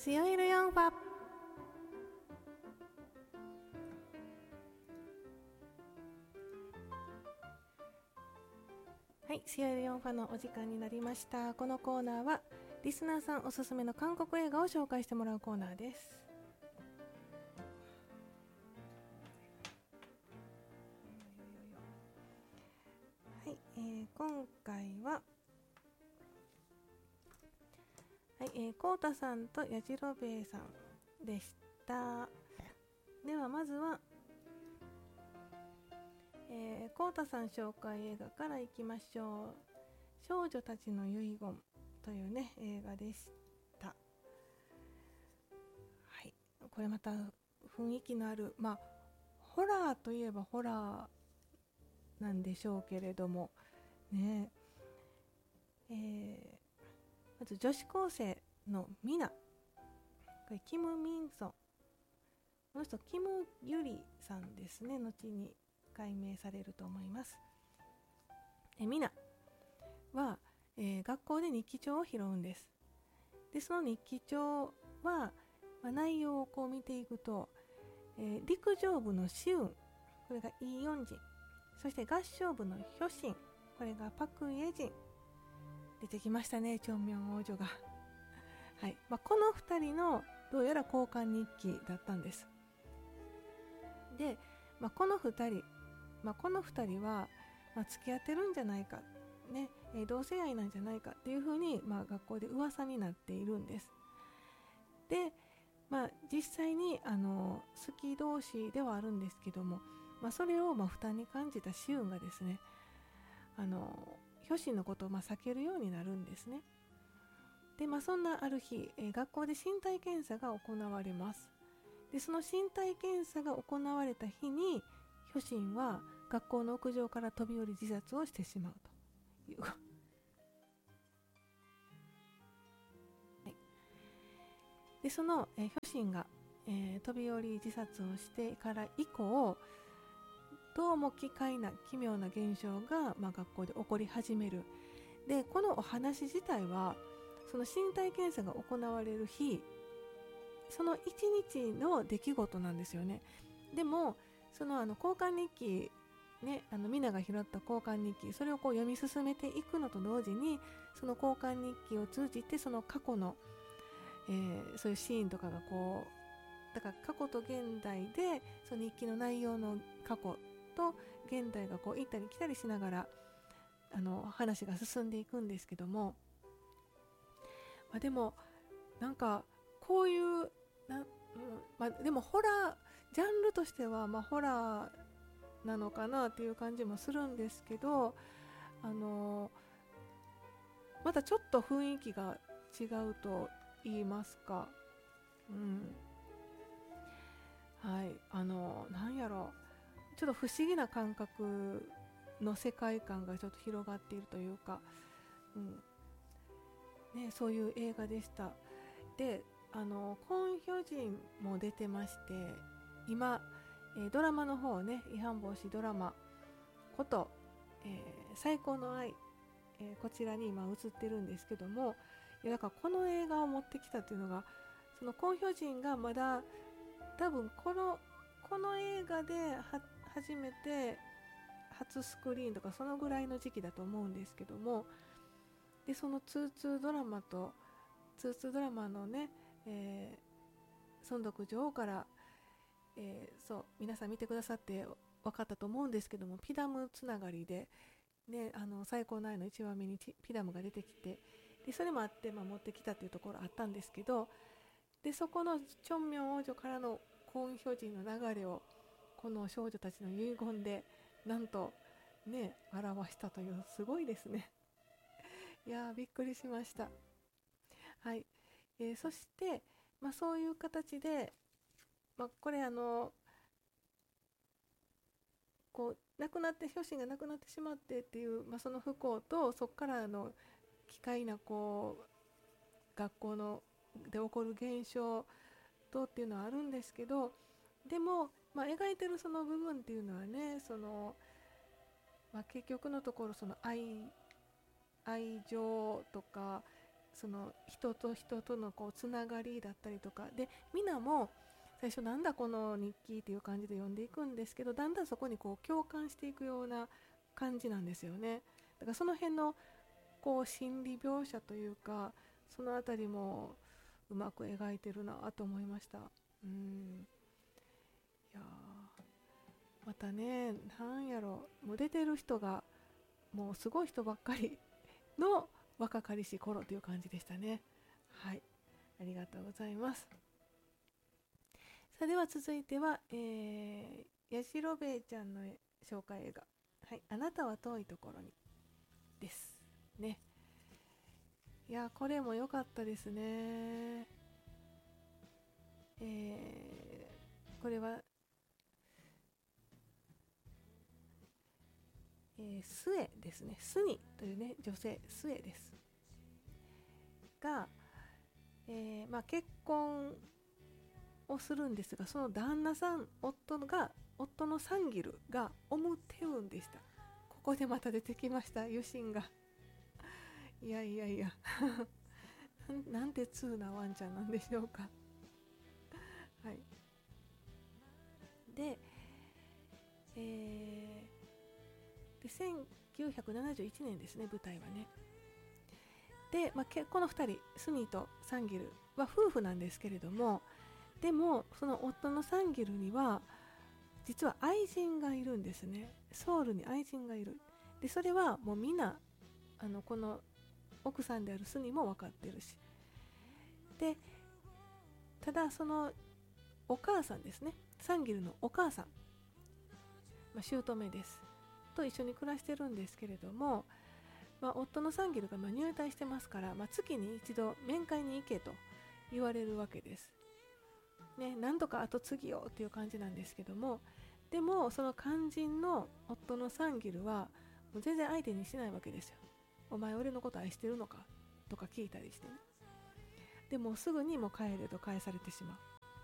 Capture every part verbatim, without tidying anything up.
シオイルヨンファ。はい、シオイルヨンファのお時間になりました。このコーナーはリスナーさんおすすめの韓国映画を紹介してもらうコーナーです。はい、えー、今回ははい、えー、コウタさんとヤジロベイさんでした。ではまずは、えー、コウタさん紹介映画からいきましょう。少女たちの遺言というね映画でした。はい、これまた雰囲気のある、まあホラーといえばホラーなんでしょうけれどもね、えー、まず女子高生のミナ、これキム・ミンソン、この人キム・ユリさんですね。後に改名されると思います。えミナは、えー、学校で日記帳を拾うんです。でその日記帳は、まあ、内容をこう見ていくと、えー、陸上部のシウン、これがイ・ヨンジン、そして合唱部のヒョシン、これがパク・イェジン、出てきましたね、チョンミョン王女がはい、まあ、このふたりのどうやら交換日記だったんです。で、まあ、このふたり、まあ、このふたりは、まあ、付き合ってるんじゃないか、ねえー、同性愛なんじゃないかっていうふうに、まあ、学校で噂になっているんです。で、まあ、実際にあの好き同士ではあるんですけども、まあ、それをまあ負担に感じたシウンがですね、あのヒョシンのことをまあ避けるようになるんですね。で、まあ、そんなある日、えー、学校で身体検査が行われます。でその身体検査が行われた日にヒョシンは学校の屋上から飛び降り自殺をしてしまうというはいでその、えー、ヒョシンが、えー、飛び降り自殺をしてから以降、どうも奇怪な奇妙な現象が、まあ、学校で起こり始める。でこのお話自体はその身体検査が行われる日、そのいちにちの出来事なんですよね。でもそのあの交換日記ね、あのみんなが拾った交換日記、それをこう読み進めていくのと同時に、その交換日記を通じてその過去の、えー、そういうシーンとかがこう、だから過去と現代でその日記の内容の過去と現代がこう行ったり来たりしながらあの話が進んでいくんですけども、まあ、でもなんかこういうな、うん、まあ、でもホラージャンルとしてはまあホラーなのかなっていう感じもするんですけど、あのまたちょっと雰囲気が違うと言いますか、うん、はい、あのなんやろう、ちょっと不思議な感覚の世界観がちょっと広がっているというか、うんね、そういう映画でした。で、あのコン・ヒョジンも出てまして、今、えードラマの方ね、違反防止ドラマこと、えー最高の愛、えーこちらに今映ってるんですけども、いやだからこの映画を持ってきたっていうのが、そのコン・ヒョジンがまだ多分このこの映画では初めて初スクリーンとかそのぐらいの時期だと思うんですけども、でそのツーツードラマとツーツードラマのね、えー、孫徳女王から、えー、そう皆さん見てくださって分かったと思うんですけども、ピダムつながりで、ね、あの最高の愛のいちわめにピダムが出てきて、でそれもあって、まあ、持ってきたっていうところあったんですけど、でそこのチョンミョン王女からのコン・ヒョジンの流れをこの少女たちの遺言でなんとね表したという、すごいですね。いやーびっくりしました。はい、えーそして、まあ、そういう形で、まあ、これあのこう亡くなって両親が亡くなってしまってっていう、まあ、その不幸とそこからの奇怪なこう学校ので起こる現象とっていうのはあるんですけど、でも、まあ、描いてるその部分っていうのはね、その、まあ、結局のところその愛愛情とかその人と人とのこうつながりだったりとかで、みんなも最初なんだこの日記っていう感じで読んでいくんですけど、だんだんそこにこう共感していくような感じなんですよね。だからその辺のこう心理描写というか、そのあたりもうまく描いてるなと思いました。うん、いやまたね、なんやろ、もう出てる人がもうすごい人ばっかりの若かりし頃という感じでしたね。はい、ありがとうございます。さあでは続いては、えー、やしろべえちゃんの紹介映画、はい、あなたは遠いところにですね。いやこれも良かったですね。えー、これは、えー、スエですね。スニというね女性、スエですが、えーまあ、結婚をするんですが、その旦那さん、夫が夫のサンギルがオムテウンでした。ここでまた出てきました、油心が。いやいやいやな, なんて通なワンちゃんなんでしょうか。はい。で、えー、でせんきゅうひゃくななじゅういちねんですね、舞台はね。で、まあ、このふたり、スニーとサンギルは夫婦なんですけれども、でもその夫のサンギルには実は愛人がいるんですね。ソウルに愛人がいる。でそれはもうみんな、あのこの奥さんであるスニも分かってるし、でただそのお母さんですね、サンギルのお母さん、まあ、姑ですと一緒に暮らしてるんですけれども、まあ、夫のサンギルがまあ入隊してますから、まあ、月に一度面会に行けと言われるわけですね。何とか後継ぎよっていう感じなんですけども、でもその肝心の夫のサンギルはもう全然相手にしないわけですよ。お前俺のこと愛してるのかとか聞いたりしてね。でもすぐにもう帰れと返されてしま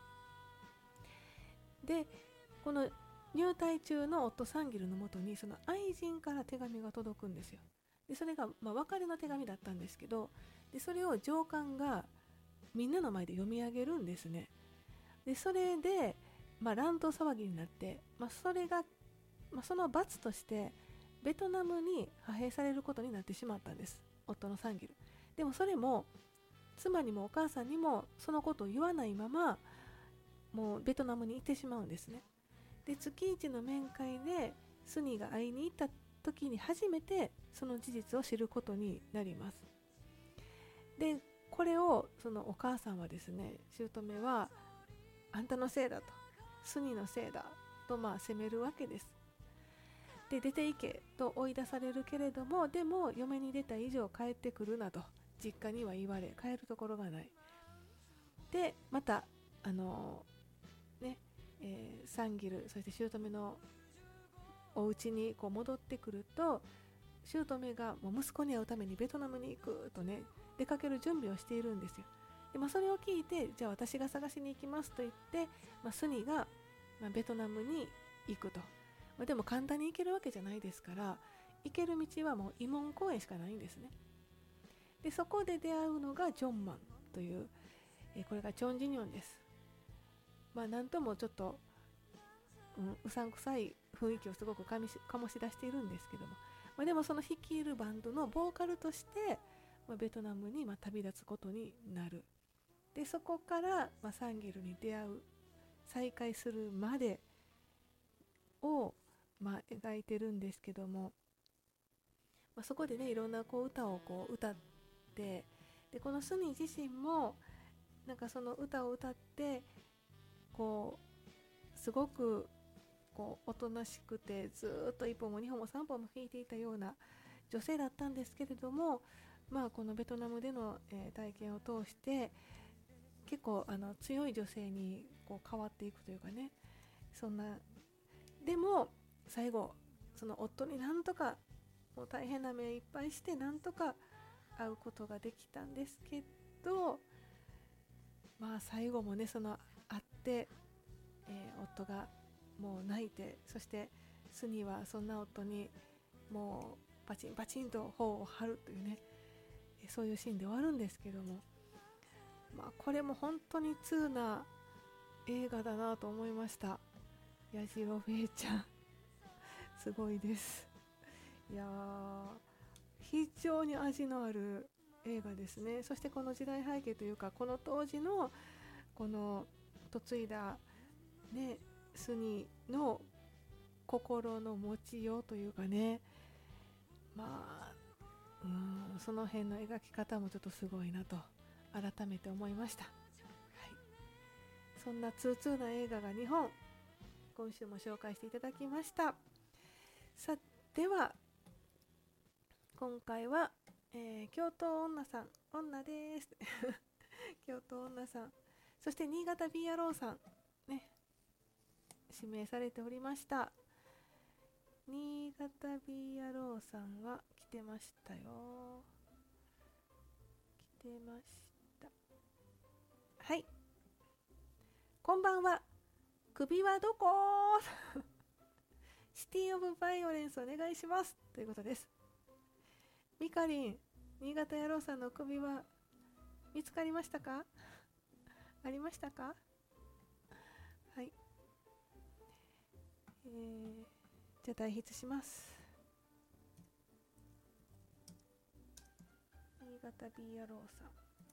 う。でこの入隊中の夫サンギルのもとにその愛人から手紙が届くんですよ。でそれがまあ別れの手紙だったんですけど、でそれを上官がみんなの前で読み上げるんですね。でそれで、まあ、乱闘騒ぎになって、まあ、それが、まあ、その罰としてベトナムに派兵されることになってしまったんです、夫のサンギル。でもそれも妻にもお母さんにもそのことを言わないままもうベトナムに行ってしまうんですね。で月一の面会でスニーが会いに行った時に初めてその事実を知ることになります。でこれをそのお母さんはですね、姑はあんたのせいだと、スニーのせいだとまあ責めるわけです。で出て行けと追い出されるけれども、でも嫁に出た以上帰ってくるなと実家には言われ、帰るところがない。でまたあのね、えー、サンギルそして姑のお家にこう戻ってくると、姑がもう息子に会うためにベトナムに行くとね出かける準備をしているんですよ。で、まあ、それを聞いて、じゃあ私が探しに行きますと言って、まあ、スニが、まあ、ベトナムに行くと、まあ、でも簡単に行けるわけじゃないですから、行ける道はもう慰問公園しかないんですね。でそこで出会うのがジョンマンという、えー、これがチョン・ジニョンです。まあなんともちょっと、うん、うさんくさい雰囲気をすごくかみし醸し出しているんですけども、まあ、でもその率いるバンドのボーカルとして、まあ、ベトナムにまあ旅立つことになる。でそこから、まあ、サンギルに出会う、再会するまでを、まあ、描いてるんですけども、まあ、そこでねいろんなこう歌をこう歌って、でこのスニー自身もなんかその歌を歌ってこうすごくこうおとなしくて、ずっといっぽんもにほんもさんぼんも弾いていたような女性だったんですけれども、まあ、このベトナムでの、えー、体験を通して結構あの強い女性にこう変わっていくというかね、そんな。でも最後その夫になんとかもう大変な目いっぱいしてなんとか会うことができたんですけど、まあ最後もねその会って、えー、夫がもう泣いて、そしてスニーはそんな夫にもうパチンパチンと頬を張るというね、 そういうシーンで終わるんですけども、まあ、これも本当に通な映画だなと思いました。やじろべえちゃんすごいです。いや非常に味のある映画ですね。そしてこの時代背景というか、この当時のこの嫁いだねスニの心の持ちようというかね、まあうーんその辺の描き方もちょっとすごいなと改めて思いました。はい、そんなツーツーな映画がにほん今週も紹介していただきました。さでは今回は、えー、京都女さん女です京都女さん、そして新潟 ビーアールオー さんね指名されておりました。新潟 ビーアールオー さんは来てましたよ。来てました。はい、こんばんは。首はどこシティオブバイオレンスお願いしますということです。ミカリン、新潟野郎さんの首は見つかりましたか？ありましたか？はい、えー、じゃあ代筆します。新潟 ビーアールオー さん、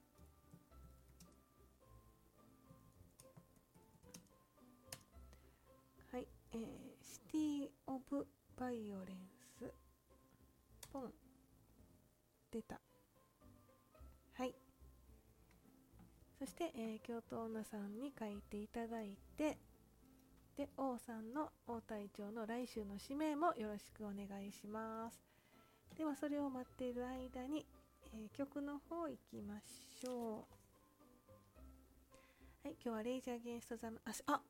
はい、えー、シティオブバイオレンスポン出た。はい、そして、えー、京都女さんに書いていただいて、で王さんの王隊長の来週の指名もよろしくお願いします。ではそれを待っている間に、えー、曲の方行きましょう。はい、今日はレイジャーゲンストザム、ああ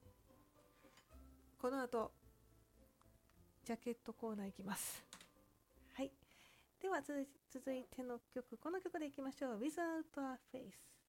この後ジャケットコーナー行きます。はい、では続いての曲、この曲でいきましょう。 Without a Face。